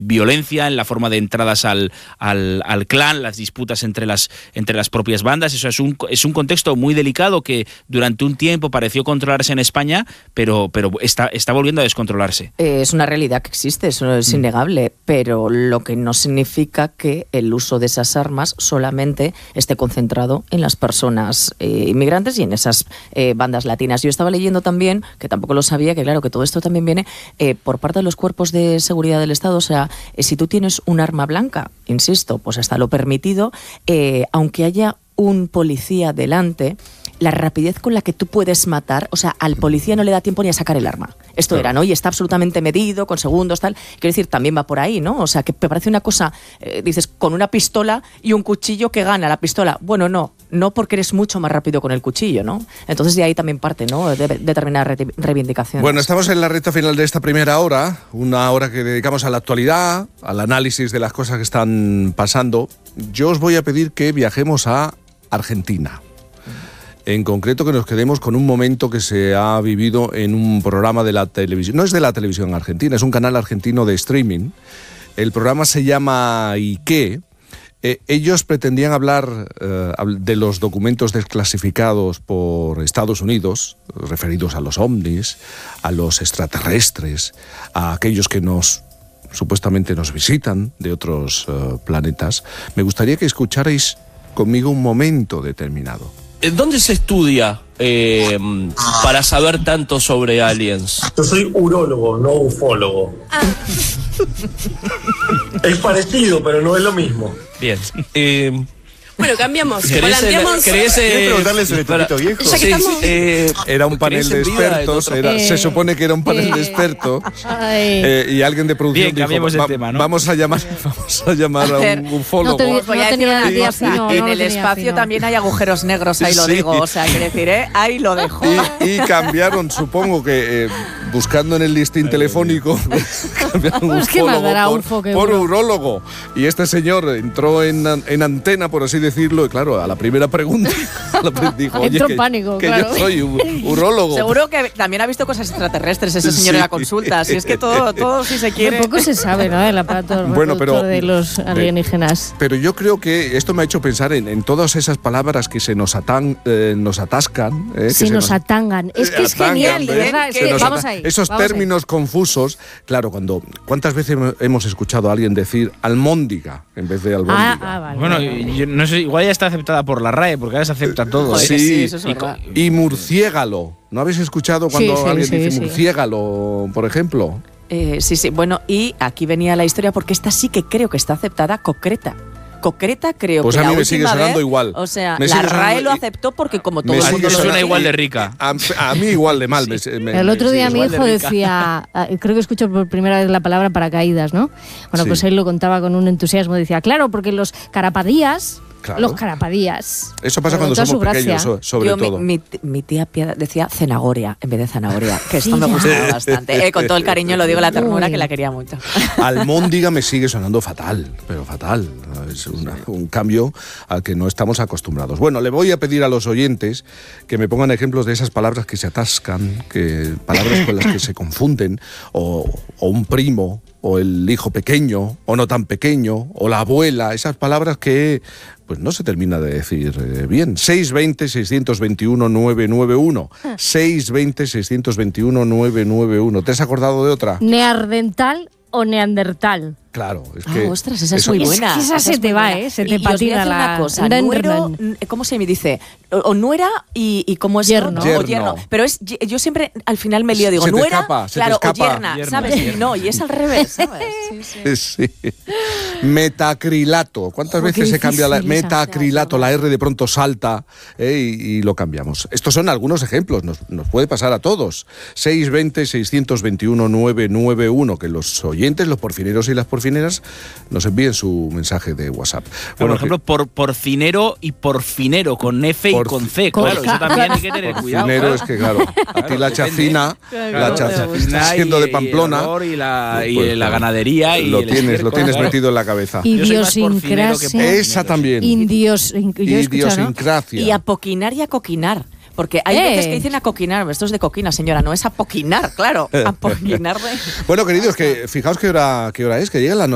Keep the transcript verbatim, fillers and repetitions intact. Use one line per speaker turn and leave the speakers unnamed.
violencia, en la forma de entradas al, al, al clan, las disputas entre las, entre las propias bandas. Eso es un, es un contexto muy delicado que durante un tiempo pareció controlarse en España, pero, pero está, está volviendo a descontrolarse.
Eh, es una realidad que existe, eso es innegable, pero lo que no significa que el uso de esas armas solamente esté concentrado en las personas eh, inmigrantes y en esas eh, bandas latinas. Yo estaba leyendo también, que tampoco lo sabía, que claro, que todo esto también viene eh, por parte de los cuerpos de seguridad del Estado. O sea, eh, si tú tienes un arma blanca, insisto, pues está lo permitido, eh, aunque haya un policía delante, la rapidez con la que tú puedes matar, o sea, al policía no le da tiempo ni a sacar el arma. Esto claro. era, ¿no? Y está absolutamente medido, con segundos, tal. Quiero decir, también va por ahí, ¿no? O sea, que me parece una cosa, eh, dices, con una pistola y un cuchillo que gana la pistola. Bueno, no, no porque eres mucho más rápido con el cuchillo, ¿no? Entonces de ahí también parte, ¿no? De determinadas re reivindicaciones.
Bueno, estamos en la recta final de esta primera hora, una hora que dedicamos a la actualidad, al análisis de las cosas que están pasando. Yo os voy a pedir que viajemos a Argentina. En concreto que nos quedemos con un momento que se ha vivido en un programa de la televisión. No es de la televisión argentina, es un canal argentino de streaming. El programa se llama ¿Y qué? Eh, ellos pretendían hablar eh, de los documentos desclasificados por Estados Unidos, referidos a los ovnis, a los extraterrestres, a aquellos que nos supuestamente nos visitan de otros uh, planetas. Me gustaría que escucharais conmigo un momento determinado.
¿Dónde se estudia eh, para saber tanto sobre aliens?
Yo soy urólogo, no ufólogo. Ah. Es parecido, pero no es lo mismo.
Bien. Eh,
Bueno, cambiamos.
Planteamos...
¿Querés eh, preguntarle sobre tu pito viejo?
Sí,
estamos...
eh, era un panel de expertos, era, eh, se supone que era un panel eh, de expertos eh, y alguien de producción
Bien,
dijo,
el
va,
tema, ¿no?
vamos a llamar, vamos a, llamar a, a un ufólogo.
No te,
voy a decir una
tía,
cosa, no,
en
no
el espacio fino. También hay agujeros negros, ahí lo sí. digo, o sea, quiero decir, ¿eh? Ahí lo dejo.
Y, y cambiaron, supongo que eh, buscando en el listín telefónico, cambiaron
pues
ufólogo por, por urólogo. Y este señor entró en, en antena, por así decirlo, y claro, a la primera pregunta dijo, oye,
entró
que,
pánico,
que
claro.
yo soy un urólogo.
Seguro que también ha visto cosas extraterrestres ese señor sí. en la consulta, si es que todo, todo si se quiere.
Un poco se sabe, ¿no? El aparato
bueno, pero,
de los alienígenas.
Pero yo creo que esto me ha hecho pensar en, en todas esas palabras que se nos, atan, eh, nos atascan. Eh, que
se, se nos, nos atangan. Es que es atangan, genial, ¿eh? ¿verdad? Es que vamos ahí.
Esos
vamos
términos
ahí.
confusos, claro, cuando ¿cuántas veces hemos escuchado a alguien decir almóndiga en vez de albóndiga?
Ah, ah, vale,
bueno,
vale.
Yo no sé, igual ya está aceptada por la R A E, porque ahora se acepta todo.
Sí,
¿eh?
sí,
eso es verdad.
Y, y murciégalo. ¿No habéis escuchado cuando
sí, sí,
alguien
sí,
dice
sí.
murciégalo, por ejemplo?
Eh, sí, sí. Bueno, y aquí venía la historia porque esta sí que creo que está aceptada, concreta. Concreta creo
pues
que
a mí
la
me sigue
última
sonando
vez,
igual.
O sea,
me
la R A E
sonando,
lo aceptó porque como todo el mundo lo
suena
decía,
igual de rica.
A, a mí igual de mal. Sí. Me, me,
el otro
me
día mi hijo
de
decía, creo que escucho por primera vez la palabra paracaídas, ¿no? Bueno, sí. pues él lo contaba con un entusiasmo, decía, claro, porque los carapadías... Claro. Los carapadías.
Eso pasa cuando somos pequeños, so, sobre
Yo,
todo.
Mi, mi, mi tía Piedad decía cenagoria en vez de zanahoria, que esto me gustaba bastante. Eh, con todo el cariño lo digo, la ternura, que la quería mucho.
Almóndiga me sigue sonando fatal, pero fatal. Es una, un cambio al que no estamos acostumbrados. Bueno, le voy a pedir a los oyentes que me pongan ejemplos de esas palabras que se atascan, que palabras con las que se confunden, o, o un primo, o el hijo pequeño, o no tan pequeño, o la abuela, esas palabras que pues no se termina de decir eh, bien. seis veinte, seiscientos veintiuno, nueve nueve uno. seis veinte, seiscientos veintiuno, nueve nueve uno. ¿Te has acordado de otra?
Neandertal o neandertal.
Claro, es que...
Ah, ostras, esa es muy buena.
Es que esa, esa se te va, ¿eh? Se te patina la...
una cosa, nuero, ¿cómo se me dice? O nuera y, y ¿cómo es?
Yerno.
yerno. O yerno. Pero es, yo siempre al final me lío, digo,
se
nuera,
escapa,
claro,
o
yerna,
yerno,
¿sabes?
yerno.
Y no, y es al revés, ¿sabes? Sí, sí.
Sí. Metacrilato. ¿Cuántas
Oh,
veces se cambia la
esa.
metacrilato? La R de pronto salta eh, y, y lo cambiamos. Estos son algunos ejemplos, nos, nos puede pasar a todos. seis veinte, seiscientos veintiuno, nueve nueve uno. Que los oyentes, los porfineros y las porfineras nos envíen su mensaje de WhatsApp.
Bueno, por ejemplo, que, por porcinero y porfinero, con F
por,
y con C. Claro,
por,
eso también hay que tener cuidado.
Porfinero
claro.
es que, claro, a ti la chacina,
claro,
la chacina siendo de Pamplona.
Y, y, la, y
pues,
la ganadería. Y
lo
el
tienes,
esterco,
lo tienes
claro.
metido en la cabeza.
Idiosincrasia.
Esa también.
Indios,
Idiosincrasia.
¿no? Y apoquinar y acoquinar. Porque hay
eh.
veces que dicen acoquinar, esto es de coquina, señora, no es apoquinar, claro, apoquinar de...
Bueno, queridos, que fijaos qué hora, qué hora es, que llegan las